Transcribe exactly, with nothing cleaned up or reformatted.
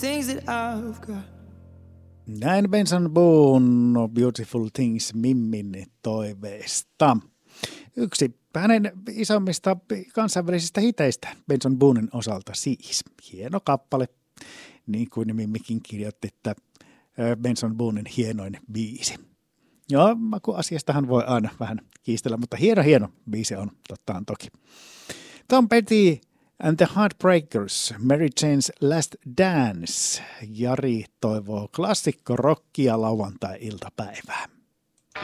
things that I've got. Näin Benson Boone, Beautiful Things Mimmin toiveesta. Yksi hänen isommista kansainvälisistä hiteistä Benson Boonen osalta siis. Hieno kappale, niin kuin Mimmikin kirjoitti, että Benson Boonen hienoin biisi. Joo, makuasiastahan voi aina vähän kiistellä, mutta hieno hieno biisi on, tottahan toki. Tom Petty and the Heartbreakers, Mary Jane's Last Dance. Jari toivoo klassikko rockia lauantai-iltapäivää.